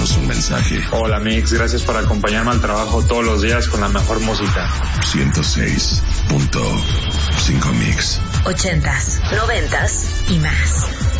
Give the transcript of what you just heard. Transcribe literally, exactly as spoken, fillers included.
Mándanos un mensaje. Hola Mix, gracias por acompañarme al trabajo todos los días con la mejor música. ciento seis punto cinco Mix. Ochentas, noventas y más.